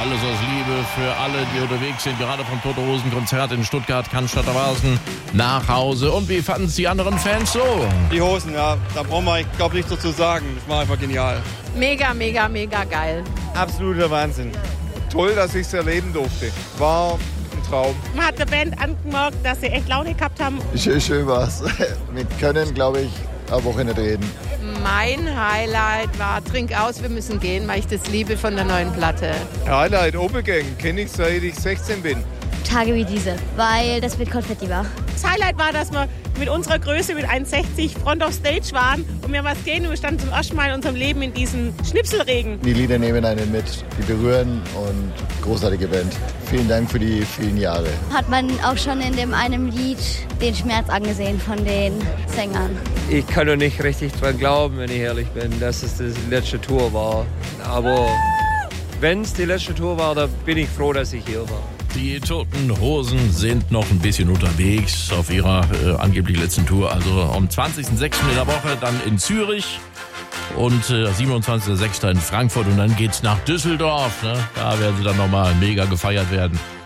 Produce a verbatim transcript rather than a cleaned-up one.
Alles aus Liebe für alle, die unterwegs sind, gerade vom Tote Hosen Konzert in Stuttgart, Cannstatter Wasn nach Hause. Und wie fanden es die anderen Fans so? Die Hosen, ja, da brauchen wir, ich glaube, nichts dazu sagen. Das war einfach genial. Mega, mega, mega geil. Absoluter Wahnsinn. Toll, dass ich es erleben durfte. War ein Traum. Man hat der Band angemerkt, dass sie echt Laune gehabt haben. Schön, schön war's. Wir können, glaube ich, eine Woche nicht reden. Mein Highlight war Trink aus, wir müssen gehen, weil ich das liebe von der neuen Platte. Highlight Obergang, kenne ich seit ich sechzehn bin. Tage wie diese, weil das mit Konfetti war. Das Highlight war, dass wir mit unserer Größe, mit eins sechzig, front of stage waren und wir was gehen und wir standen zum ersten Mal in unserem Leben in diesem Schnipselregen. Die Lieder nehmen einen mit, die berühren und großartige Band. Vielen Dank für die vielen Jahre. Hat man auch schon in dem einem Lied den Schmerz angesehen von den Sängern. Ich kann doch nicht richtig dran glauben, wenn ich ehrlich bin, dass es die letzte Tour war. Aber wenn es die letzte Tour war, dann bin ich froh, dass ich hier war. Die Toten Hosen sind noch ein bisschen unterwegs auf ihrer äh, angeblich letzten Tour. Also am zwanzigsten sechsten in der Woche dann in Zürich und äh, siebenundzwanzigsten sechsten in Frankfurt. Und dann geht's nach Düsseldorf. Ne? Da werden sie dann nochmal mega gefeiert werden.